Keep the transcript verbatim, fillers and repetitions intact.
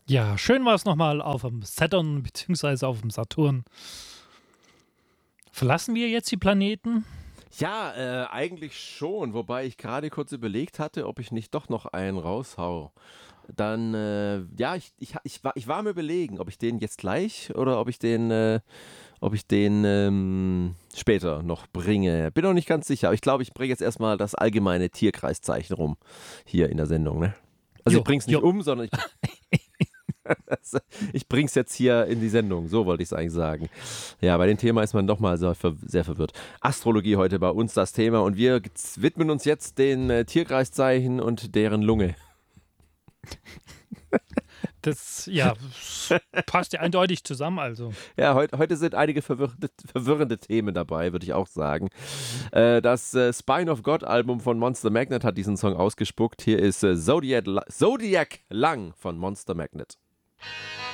Ja, schön war es nochmal auf dem Saturn bzw. auf dem Saturn. Verlassen wir jetzt die Planeten? Ja, äh, eigentlich schon, wobei ich gerade kurz überlegt hatte, ob ich nicht doch noch einen raushau. Dann, äh, ja, ich, ich, ich, war, ich war am Überlegen, ob ich den jetzt gleich oder ob ich den, äh, ob ich den ähm, später noch bringe. Bin noch nicht ganz sicher, aber ich glaube, ich bringe jetzt erstmal das allgemeine Tierkreiszeichen rum hier in der Sendung, ne? Also ich Jo, bring's nicht jo. um, sondern ich, ich bring's jetzt hier in die Sendung, so wollte ich es eigentlich sagen. Ja, bei dem Thema ist man doch mal sehr, ver sehr verwirrt. Astrologie heute bei uns das Thema und wir widmen uns jetzt den äh, Tierkreiszeichen und deren Lunge. Das, ja, das passt ja eindeutig zusammen, also. Ja, heut, heute sind einige verwirrende, verwirrende Themen dabei, würde ich auch sagen. Äh, das äh, Spine of God Album von Monster Magnet hat diesen Song ausgespuckt. Hier ist äh, Zodiac, La- Zodiac Lang von Monster Magnet.